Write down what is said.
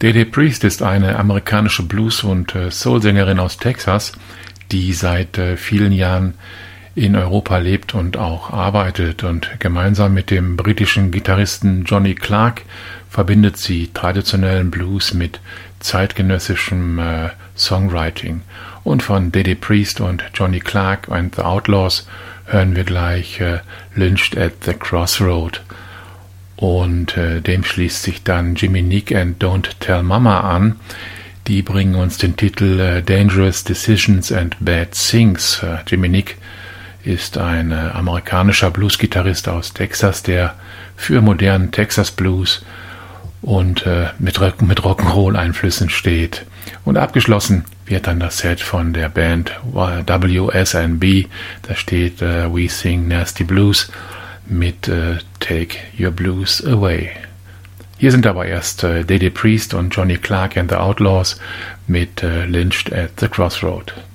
Dede Priest ist eine amerikanische Blues- und Soul-Sängerin aus Texas, die seit vielen Jahren in Europa lebt und auch arbeitet. Und gemeinsam mit dem britischen Gitarristen Johnny Clarke verbindet sie traditionellen Blues mit zeitgenössischem Songwriting. Und von Dede Priest und Johnny Clarke and the Outlaws hören wir gleich Lynched at the Crossroad. Und dem schließt sich dann Jiminique and Don't Tell Mama an. Die bringen uns den Titel Dangerous Decisions and Bad Things. Jiminique ist ein amerikanischer Bluesgitarrist aus Texas, der für modernen Texas Blues und mit Rock'n'Roll-Einflüssen steht. Und abgeschlossen wird dann das Set von der Band WSNB. Da steht We Sing Nasty Blues mit Take Your Blues Away. Hier sind aber erst Dede Priest und Johnny Clarke and the Outlaws mit Lynched at the Crossroad.